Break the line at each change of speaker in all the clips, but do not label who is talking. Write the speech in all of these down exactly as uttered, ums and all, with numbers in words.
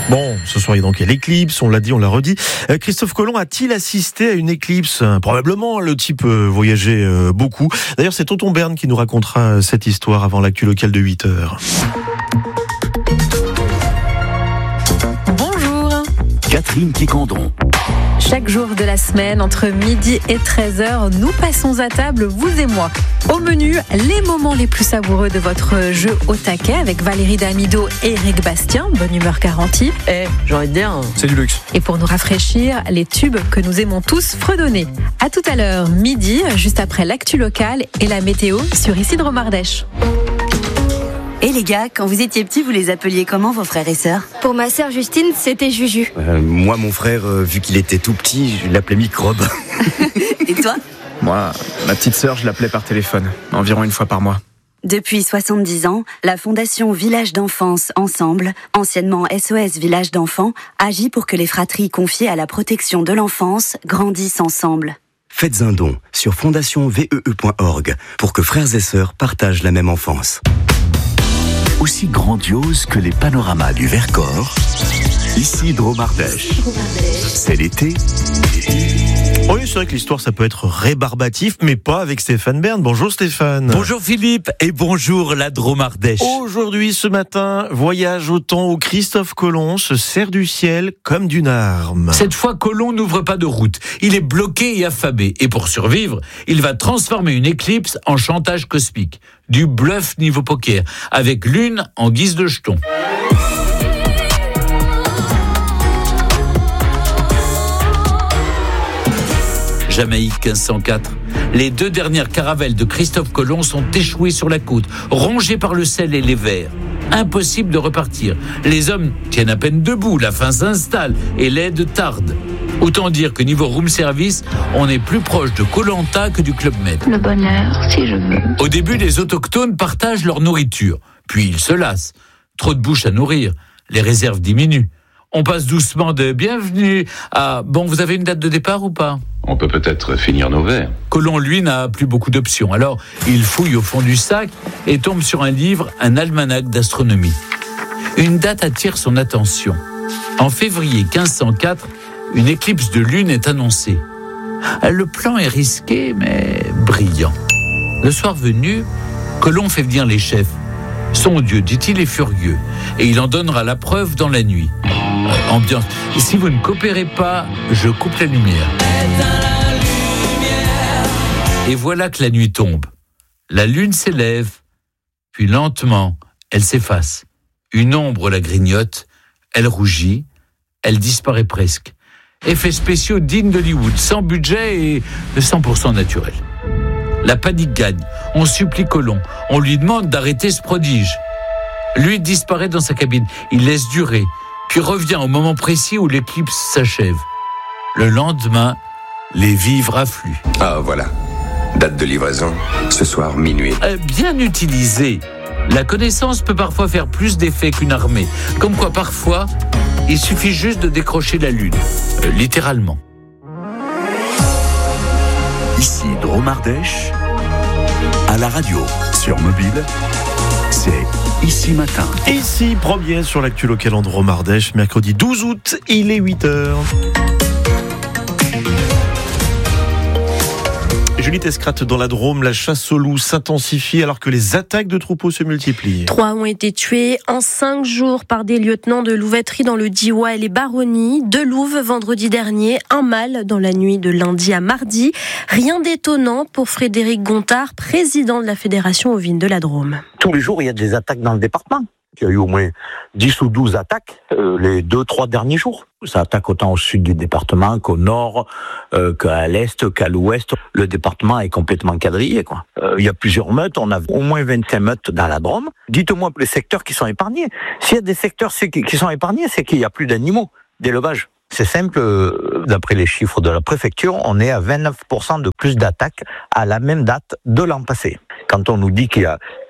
Bon, ce soir il y a donc l'éclipse, on l'a dit, on l'a redit. Euh, Christophe Colomb a-t-il assisté à une éclipse ? Probablement, le type euh, voyageait euh, beaucoup. D'ailleurs, c'est Tonton Berne qui nous racontera cette histoire avant l'actu locale de huit heures.
Bonjour.
Catherine Picandon.
Chaque jour de la semaine, entre midi et treize heures, nous passons à table, vous et moi. Au menu, les moments les plus savoureux de votre jeu au taquet avec Valérie Damido et Eric Bastien. Bonne humeur garantie.
Eh, j'ai envie de dire,
c'est du luxe.
Et pour nous rafraîchir, les tubes que nous aimons tous fredonner. À tout à l'heure, midi, juste après l'actu locale et la météo sur Ici Dromardèche.
Et les gars, quand vous étiez petits, vous les appeliez comment, vos frères et sœurs ?
Pour ma sœur Justine, c'était Juju.
Euh, moi, mon frère, euh, vu qu'il était tout petit, je l'appelais Microbe.
Et toi ?
Moi, ma petite sœur, je l'appelais par téléphone, environ une fois par mois.
Depuis soixante-dix ans, la Fondation Village d'Enfance Ensemble, anciennement S O S Village d'Enfants, agit pour que les fratries confiées à la protection de l'enfance grandissent ensemble.
Faites un don sur fondation vee point org pour que frères et sœurs partagent la même enfance.
Aussi grandiose que les panoramas du Vercors, ici Dromardèche. C'est l'été.
Oui, c'est vrai que l'histoire, ça peut être rébarbatif, mais pas avec Stéphane Bern. Bonjour Stéphane.
Bonjour Philippe et bonjour la Dromardèche.
Aujourd'hui, ce matin, voyage au temps où Christophe Colomb se sert du ciel comme d'une arme.
Cette fois, Colomb n'ouvre pas de route. Il est bloqué et affamé. Et pour survivre, il va transformer une éclipse en chantage cosmique. Du bluff niveau poker, avec lune en guise de jeton. Jamaïque quinze cent quatre. Les deux dernières caravelles de Christophe Colomb sont échouées sur la côte, rongées par le sel et les vers. Impossible de repartir. Les hommes tiennent à peine debout, la faim s'installe et l'aide tarde. Autant dire que niveau room service, on est plus proche de Koh-Lanta que du Club Med.
Le bonheur, si je veux.
Au début, les autochtones partagent leur nourriture. Puis ils se lassent. Trop de bouches à nourrir. Les réserves diminuent. On passe doucement de « bienvenue » à « bon, vous avez une date de départ ou pas ?»
On peut peut-être finir nos verres.
Colomb, lui, n'a plus beaucoup d'options. Alors, il fouille au fond du sac et tombe sur un livre, un almanach d'astronomie. Une date attire son attention. En février quinze cent quatre, une éclipse de lune est annoncée. Le plan est risqué, mais brillant. Le soir venu, Colomb fait venir les chefs. Son Dieu, dit-il, est furieux, et il en donnera la preuve dans la nuit. Euh, ambiance. Et si vous ne coopérez pas, je coupe la lumière. Et voilà que la nuit tombe. La lune s'élève, puis lentement, elle s'efface. Une ombre la grignote, elle rougit, elle disparaît presque. Effets spéciaux dignes d'Hollywood, sans budget et cent pour cent naturel. La panique gagne. On supplie Colomb. On lui demande d'arrêter ce prodige. Lui disparaît dans sa cabine. Il laisse durer, puis revient au moment précis où l'éclipse s'achève. Le lendemain, les vivres affluent.
Ah, voilà. Date de livraison, ce soir, minuit.
Euh, bien utilisée, la connaissance peut parfois faire plus d'effet qu'une armée. Comme quoi, parfois, il suffit juste de décrocher la lune. Euh, littéralement.
Ici Dromardèche, à la radio, sur mobile, c'est Ici Matin.
Ici, premier sur l'actu locale en Dromardèche, mercredi douze août, il est huit heures. Julie Tescrate, dans la Drôme, la chasse aux loups s'intensifie alors que les attaques de troupeaux se multiplient.
Trois ont été tués en cinq jours par des lieutenants de louveterie dans le Diois et les Baronnies. Deux louves vendredi dernier, un mâle dans la nuit de lundi à mardi. Rien d'étonnant pour Frédéric Gontard, président de la Fédération ovine de la Drôme.
Tous les jours, il y a des attaques dans le département. Il y a eu au moins dix ou douze attaques euh, les deux, trois derniers jours. Ça attaque autant au sud du département qu'au nord, euh, qu'à l'est, qu'à l'ouest. Le département est complètement quadrillé, quoi. Euh, il y a plusieurs meutes, on a au moins vingt et un meutes dans la Drôme. Dites-moi les secteurs qui sont épargnés. S'il y a des secteurs qui sont épargnés, c'est qu'il n'y a plus d'animaux, d'élevage. C'est simple, d'après les chiffres de la préfecture, on est à vingt-neuf pour cent de plus d'attaques à la même date de l'an passé. Quand on nous dit qu'il y a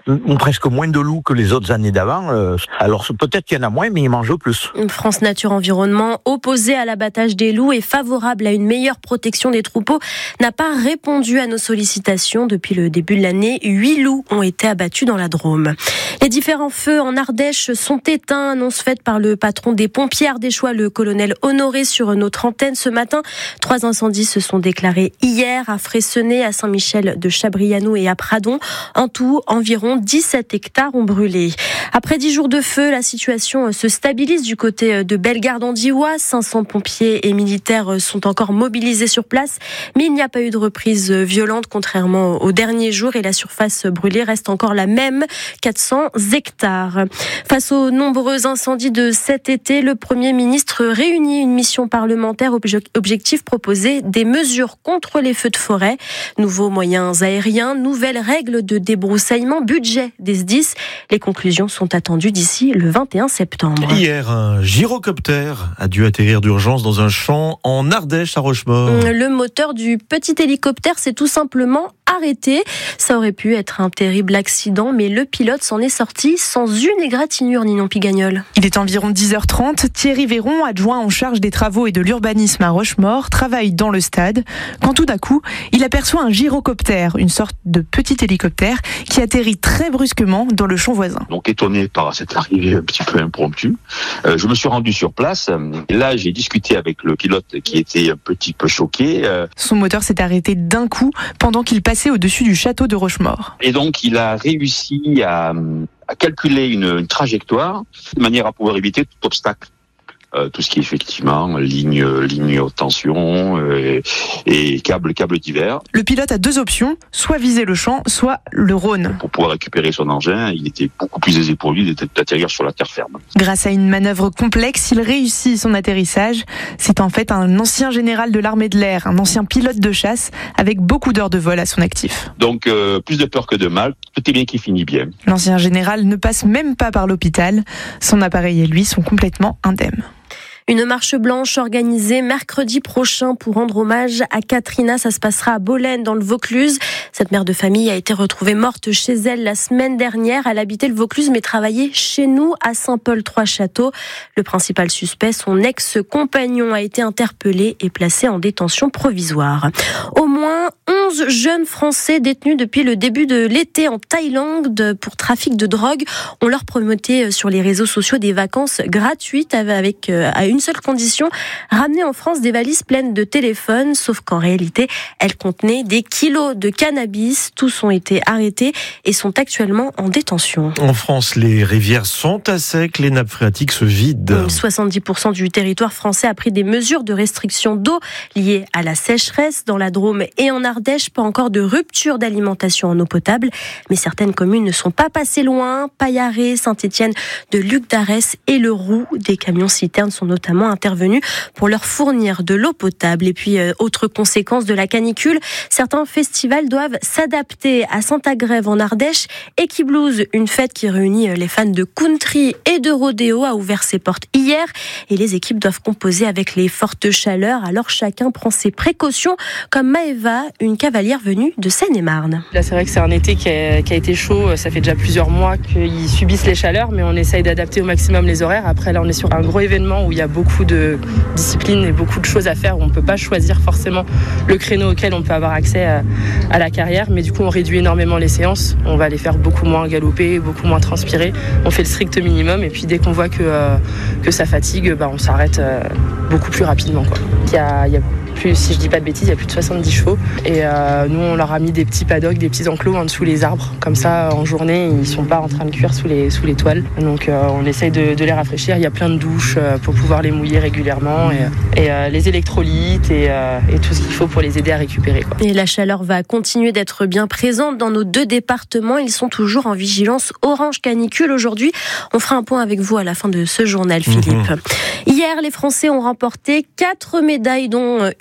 ont presque moins de loups que les autres années d'avant. Alors peut-être qu'il y en a moins, mais ils mangent plus.
France Nature Environnement, opposé à l'abattage des loups et favorable à une meilleure protection des troupeaux, n'a pas répondu à nos sollicitations. Depuis le début de l'année, huit loups ont été abattus dans la Drôme. Les différents feux en Ardèche sont éteints, annonce faite par le patron des pompiers ardéchois, le colonel Honoré, sur notre antenne ce matin. Trois incendies se sont déclarés hier à Freycinet, à Saint-Michel de Chabriano et à Pradon. En tout, environ dix-sept hectares ont brûlé. Après dix jours de feu, la situation se stabilise du côté de Bellegarde-en-Diois. cinq cents pompiers et militaires sont encore mobilisés sur place, mais il n'y a pas eu de reprise violente contrairement aux derniers jours et la surface brûlée reste encore la même, quatre cents hectares. Face aux nombreux incendies de cet été, le Premier ministre réunit une mission parlementaire. Objectif: proposer des mesures contre les feux de forêt. Nouveaux moyens aériens, nouvelles règles de débroussaillement, budget des S D I S. Les conclusions sont attendues d'ici le vingt et un septembre.
Hier, un gyrocoptère a dû atterrir d'urgence dans un champ en Ardèche à Rochemort.
Le moteur du petit hélicoptère s'est tout simplement arrêté. Ça aurait pu être un terrible accident, mais le pilote s'en est sorti sans une égratignure, Ninon Pigagnol.
Il est environ dix heures trente. Thierry Véron, adjoint en charge des travaux et de l'urbanisme à Rochemort, travaille dans le stade quand tout d'un coup, il aperçoit un gyrocoptère, une sorte de petit hélicoptère qui atterrit très brusquement dans le champ voisin.
Donc étonné par cette arrivée un petit peu impromptue, euh, je me suis rendu sur place. Et là, j'ai discuté avec le pilote qui était un petit peu choqué. Euh...
Son moteur s'est arrêté d'un coup pendant qu'il passait au-dessus du château de Rochemort.
Et donc, il a réussi à, à calculer une, une trajectoire de manière à pouvoir éviter tout obstacle. Euh, tout ce qui est effectivement ligne, ligne haute tension euh, et câble, câble divers.
Le pilote a deux options, soit viser le champ, soit le Rhône.
Pour pouvoir récupérer son engin, il était beaucoup plus aisé pour lui d'atterrir sur la terre ferme.
Grâce à une manœuvre complexe, il réussit son atterrissage. C'est en fait un ancien général de l'armée de l'air, un ancien pilote de chasse avec beaucoup d'heures de vol à son actif.
Donc euh, plus de peur que de mal, tout est bien qui finit bien.
L'ancien général ne passe même pas par l'hôpital. Son appareil et lui sont complètement indemnes.
Une marche blanche organisée mercredi prochain pour rendre hommage à Katrina. Ça se passera à Bolène, dans le Vaucluse. Cette mère de famille a été retrouvée morte chez elle la semaine dernière. Elle habitait le Vaucluse mais travaillait chez nous à Saint-Paul-Trois-Châteaux. Le principal suspect, son ex-compagnon, a été interpellé et placé en détention provisoire. Au moins onze jeunes Français détenus depuis le début de l'été en Thaïlande pour trafic de drogue. On leur promettait sur les réseaux sociaux des vacances gratuites avec à une seule condition, ramener en France des valises pleines de téléphones, sauf qu'en réalité, elles contenaient des kilos de cannabis. Tous ont été arrêtés et sont actuellement en détention.
En France, les rivières sont à sec, les nappes phréatiques se vident.
soixante-dix pour cent du territoire français a pris des mesures de restriction d'eau liées à la sécheresse. Dans la Drôme et en Ardèche, pas encore de rupture d'alimentation en eau potable, mais certaines communes ne sont pas passées loin. Paillaré, Saint-Étienne de Luc d'Arès et le Roux, des camions citernes sont notamment intervenus pour leur fournir de l'eau potable. Et puis, euh, autre conséquence de la canicule, certains festivals doivent s'adapter. À Saint-Agrève en Ardèche, Equiblues, une fête qui réunit les fans de country et de rodéo, a ouvert ses portes hier et les équipes doivent composer avec les fortes chaleurs. Alors chacun prend ses précautions, comme Maëva, une cavalière venue de Seine-et-Marne.
Là, c'est vrai que c'est un été qui a, qui a été chaud. Ça fait déjà plusieurs mois qu'ils subissent les chaleurs, mais on essaye d'adapter au maximum les horaires. Après, là, on est sur un gros événement où il y a beaucoup de disciplines et beaucoup de choses à faire, où on ne peut pas choisir forcément le créneau auquel on peut avoir accès à, à la carrière, mais du coup on réduit énormément les séances, on va les faire beaucoup moins galoper, beaucoup moins transpirer, on fait le strict minimum et puis dès qu'on voit que, euh, que ça fatigue, bah, on s'arrête euh, beaucoup plus rapidement, quoi. Il y a, il y a plus, si je dis pas de bêtises, il y a plus de soixante-dix chevaux et euh, nous on leur a mis des petits paddocks, des petits enclos en dessous les arbres, comme ça en journée ils sont pas en train de cuire sous les, sous les toiles, donc euh, on essaye de, de les rafraîchir. Il y a plein de douches euh, pour pouvoir les mouiller régulièrement et, et euh, les électrolytes et, euh, et tout ce qu'il faut pour les aider à récupérer, quoi.
Et la chaleur va continuer d'être bien présente dans nos deux départements, ils sont toujours en vigilance orange canicule aujourd'hui. On fera un point avec vous à la fin de ce journal, Philippe. Mmh. Hier, les Français ont remporté quatre médailles dont une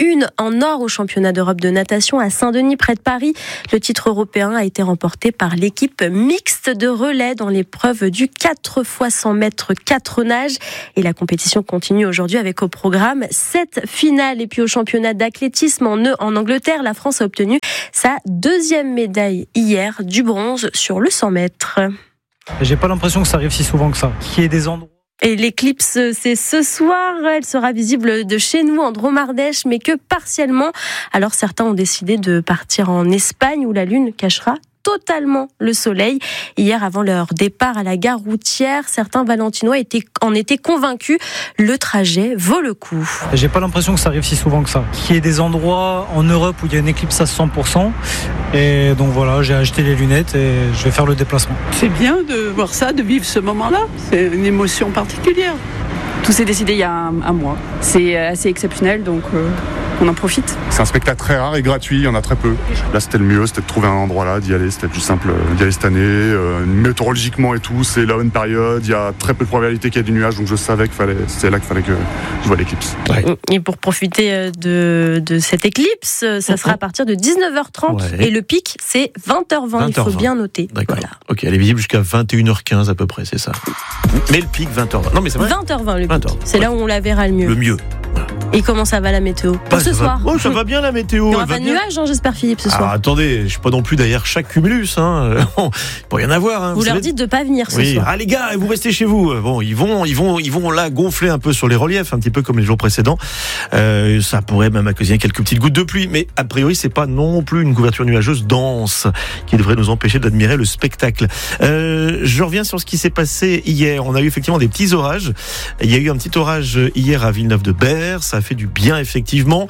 une en or au championnat d'Europe de natation à Saint-Denis, près de Paris. Le titre européen a été remporté par l'équipe mixte de relais dans l'épreuve du quatre fois cent mètres quatre nages. Et la compétition continue aujourd'hui avec au programme sept finales. Et puis au championnat d'athlétisme en, en Angleterre, la France a obtenu sa deuxième médaille hier, du bronze sur le cent mètres.
J'ai pas l'impression que ça arrive si souvent que ça. Qu'il y ait des endroits.
Et l'éclipse, c'est ce soir. Elle sera visible de chez nous, en Dromardèche, mais que partiellement. Alors certains ont décidé de partir en Espagne, où la lune cachera totalement le soleil. Hier, avant leur départ à la gare routière, certains Valentinois étaient, en étaient convaincus. Le trajet vaut le coup.
J'ai pas l'impression que ça arrive si souvent que ça. Qu'il y ait des endroits en Europe où il y a une éclipse à cent pour cent. Et donc voilà, j'ai acheté les lunettes et je vais faire le déplacement.
C'est bien de voir ça, de vivre ce moment-là. C'est une émotion particulière.
Tout s'est décidé il y a un, un mois. C'est assez exceptionnel, donc euh, on en profite.
C'est un spectacle très rare et gratuit, il y en a très peu. Là, c'était le mieux, c'était de trouver un endroit là, d'y aller. C'était plus simple d'y aller cette année. Euh, météorologiquement et tout, c'est la bonne période. Il y a très peu de probabilité qu'il y ait du nuage, donc je savais que fallait, c'était là qu'il fallait que je voie l'éclipse.
Ouais. Et pour profiter de, de cette éclipse, ça sera à partir de dix-neuf heures trente. Ouais. Et le pic, c'est vingt heures vingt. vingt heures vingt. Il faut bien noter.
D'accord. Voilà. Ok, elle est visible jusqu'à vingt et une heures quinze à peu près, c'est ça. Mais le pic, vingt heures vingt. Non, mais c'est vrai.
vingt heures vingt, le pic.
vingt heures.
C'est ouais. Là où on la verra le mieux.
Le mieux.
Et comment ça va la météo pour
bah,
ce soir
va... Oh, ça va bien la météo.
Il n'y aura pas de nuages, hein, j'espère, Philippe, ce soir.
Ah, attendez, je suis pas non plus derrière chaque cumulus. Hein. Il peut rien avoir. Hein.
Vous, vous leur savez... dites de pas venir ce
oui.
soir.
Ah les gars, vous restez chez vous. Bon, ils vont, ils vont, ils vont là gonfler un peu sur les reliefs, un petit peu comme les jours précédents. Euh, ça pourrait même occasionner quelques petites gouttes de pluie, mais a priori, c'est pas non plus une couverture nuageuse dense qui devrait nous empêcher d'admirer le spectacle. Euh, je reviens sur ce qui s'est passé hier. On a eu effectivement des petits orages. Il y a eu un petit orage hier à Villeneuve-de-Berre. Ça a fait du bien effectivement.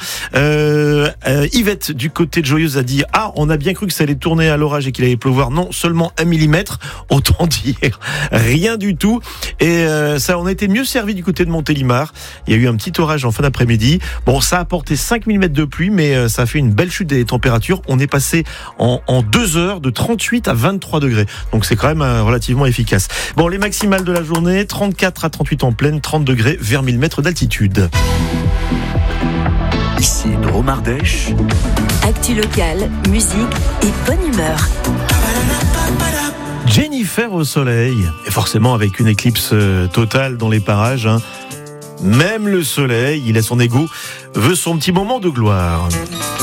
Euh, euh, Yvette du côté de Joyeuse a dit ah on a bien cru que ça allait tourner à l'orage et qu'il allait pleuvoir. Non, seulement un millimètre. Autant dire rien du tout. Et euh, ça on a été mieux servi du côté de Montélimar. Il y a eu un petit orage en fin d'après-midi. Bon, ça a apporté cinq millimètres de pluie, mais euh, ça a fait une belle chute des températures. On est passé en, en deux heures de trente-huit à vingt-trois degrés. Donc c'est quand même euh, relativement efficace. Bon, les maximales de la journée, trente-quatre à trente-huit en pleine, trente degrés vers mille mètres d'altitude.
Ici Dromardèche.
Actu locale, musique et bonne humeur.
Jennifer au soleil, et forcément avec une éclipse totale dans les parages. Hein. Même le soleil, il a son ego, veut son petit moment de gloire.